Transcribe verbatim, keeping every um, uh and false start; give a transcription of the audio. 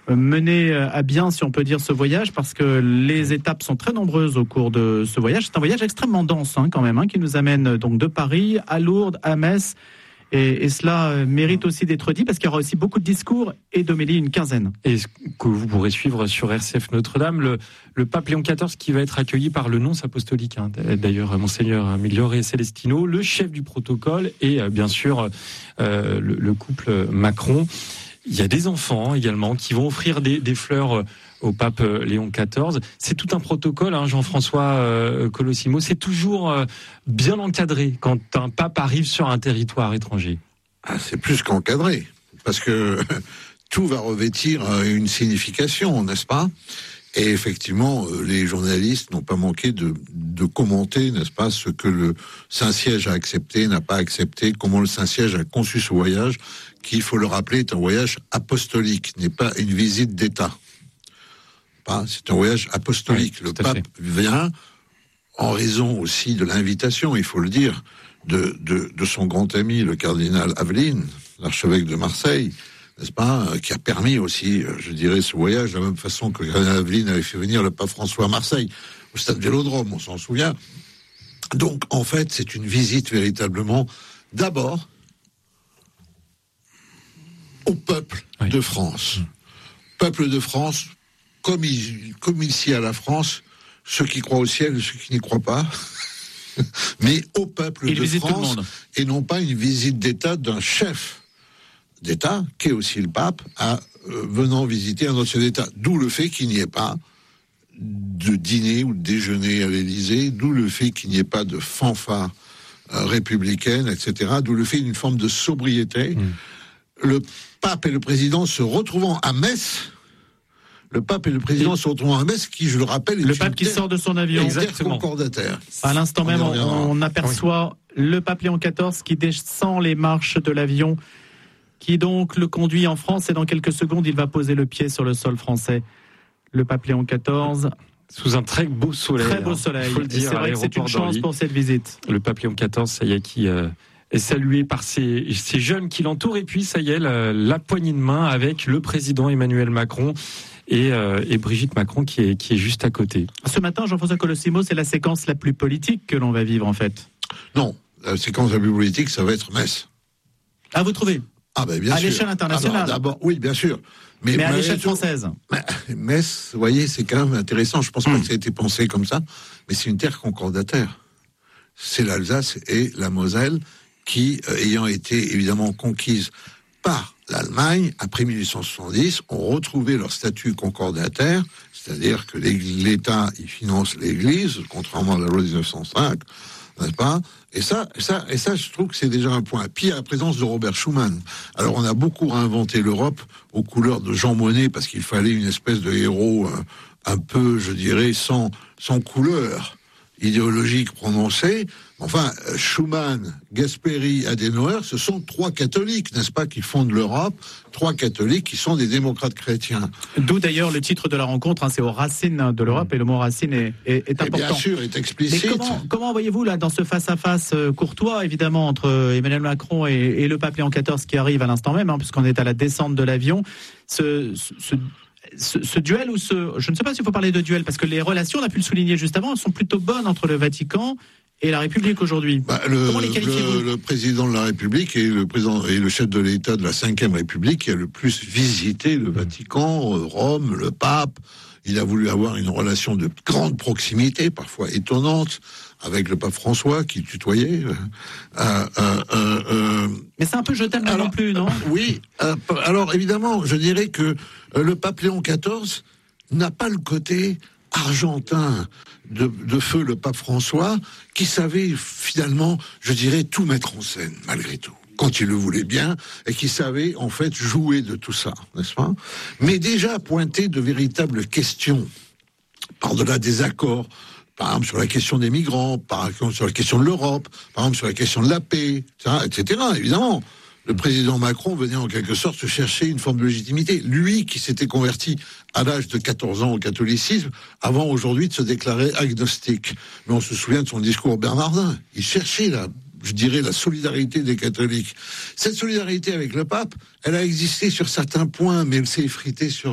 mener à bien, si on peut dire, ce voyage, parce que les étapes sont très nombreuses au cours de ce voyage. C'est un voyage extrêmement dense, hein, quand même, hein, qui nous amène donc de Paris à Lourdes, à Metz. Et, et cela mérite aussi d'être dit, parce qu'il y aura aussi beaucoup de discours et d'homélies, une quinzaine. Et ce que vous pourrez suivre sur R C F Notre-Dame, le, le pape Léon quatorze qui va être accueilli par le nonce apostolique, hein, d'ailleurs, Monseigneur Migliore Celestino, le chef du protocole et bien sûr euh, le, le couple Macron. Il y a des enfants également qui vont offrir des, des fleurs au pape Léon quatorze. C'est tout un protocole, hein, Jean-François euh, Colosimo. C'est toujours euh, bien encadré quand un pape arrive sur un territoire étranger. Ah, c'est plus qu'encadré, parce que tout va revêtir une signification, n'est-ce pas ? Et effectivement, les journalistes n'ont pas manqué de, de commenter, n'est-ce pas, ce que le Saint-Siège a accepté, n'a pas accepté, comment le Saint-Siège a conçu ce voyage, qui, il faut le rappeler, est un voyage apostolique, n'est pas une visite d'État. C'est un voyage apostolique. Oui, le pape fait. vient en raison aussi de l'invitation, il faut le dire, de, de, de son grand ami, le cardinal Aveline, l'archevêque de Marseille, n'est-ce pas, qui a permis aussi, je dirais, ce voyage, de la même façon que le cardinal Aveline avait fait venir le pape François à Marseille, au stade Vélodrome, on s'en souvient. Donc, en fait, c'est une visite véritablement, d'abord, au peuple oui. de France. Mmh. Peuple de France, comme, il, comme ici à la France, ceux qui croient au ciel et ceux qui n'y croient pas, mais au peuple il de France, et non pas une visite d'État d'un chef d'État, qui est aussi le pape, à, euh, venant visiter un autre chef d'État. D'où le fait qu'il n'y ait pas de dîner ou de déjeuner à l'Élysée, d'où le fait qu'il n'y ait pas de fanfare euh, républicaine, et cetera, d'où le fait d'une forme de sobriété. Mmh. Le pape et le président se retrouvant à Metz, le pape et le président et se retrouvant à Metz, qui, je le rappelle, est le pape qui terre, sort de son avion, exactement. Concordataire. À l'instant même, on, on aperçoit oui. le pape Léon quatorze qui descend les marches de l'avion, qui donc le conduit en France, et dans quelques secondes, il va poser le pied sur le sol français. Le pape Léon quatorze, sous un très beau soleil. Très beau soleil. Hein, dire, c'est vrai que c'est une chance pour cette visite. Le pape Léon quatorze, ça y est, qui euh, est salué par ces, ces jeunes qui l'entourent. Et puis, ça y est, la, la poignée de main avec le président Emmanuel Macron et, euh, et Brigitte Macron qui est, qui est juste à côté. Ce matin, Jean-François Colosimo, c'est la séquence la plus politique que l'on va vivre, en fait. Non, la séquence la plus politique, ça va être Metz. Ah, vous trouvez ? Ah ben bien à sûr. l'échelle internationale. Alors, d'abord, oui, bien sûr. Mais, mais à l'échelle française. Metz, vous voyez, c'est quand même intéressant. Je pense mmh. pas que ça a été pensé comme ça, mais c'est une terre concordataire. C'est l'Alsace et la Moselle qui, euh, ayant été évidemment conquises par l'Allemagne, après mille huit cent soixante-dix, ont retrouvé leur statut concordataire, c'est-à-dire que l'État, il finance l'Église, contrairement à la loi de dix-neuf cent cinq, n'est-ce pas ? Et ça, ça, et ça, je trouve que c'est déjà un point. Puis, à la présence de Robert Schuman. Alors, on a beaucoup réinventé l'Europe aux couleurs de Jean Monnet, parce qu'il fallait une espèce de héros un, un peu, je dirais, sans, sans couleur idéologique prononcée. Enfin, Schuman, Gasperi, Adenauer, ce sont trois catholiques, n'est-ce pas, qui fondent l'Europe, trois catholiques qui sont des démocrates chrétiens. D'où d'ailleurs le titre de la rencontre, hein, c'est aux racines de l'Europe, et le mot racine est, est, est important. Et bien sûr, est explicite. Mais comment, comment voyez-vous là, dans ce face-à-face euh, courtois, évidemment, entre Emmanuel Macron et, et le pape Léon quatorze qui arrive à l'instant même, hein, puisqu'on est à la descente de l'avion, ce... ce Ce, ce duel ou ce... Je ne sais pas s'il faut parler de duel, parce que les relations, on a pu le souligner juste avant, elles sont plutôt bonnes entre le Vatican et la République aujourd'hui. Bah, le, Comment les qualifiez-vous ? le, le président de la République et le, président, et le chef de l'État de la cinquième République qui a le plus visité le Vatican, Rome, le pape. Il a voulu avoir une relation de grande proximité, parfois étonnante, avec le pape François qui tutoyait. Euh, euh, euh, euh, Mais c'est un peu je t'aime non plus, non ? Oui. Euh, alors évidemment, je dirais que euh, le pape Léon quatorze n'a pas le côté argentin de, de feu le pape François, qui savait finalement, je dirais, tout mettre en scène, malgré tout, quand il le voulait bien, et qui savait, en fait, jouer de tout ça, n'est-ce pas ? Mais déjà pointer de véritables questions, par-delà des accords, par exemple sur la question des migrants, par exemple sur la question de l'Europe, par exemple sur la question de la paix, et cetera, évidemment. Le président Macron venait en quelque sorte se chercher une forme de légitimité. Lui qui s'était converti à l'âge de quatorze ans au catholicisme, avant aujourd'hui de se déclarer agnostique. Mais on se souvient de son discours bernardin. Il cherchait la, je dirais, la solidarité des catholiques. Cette solidarité avec le pape, elle a existé sur certains points, mais elle s'est effritée sur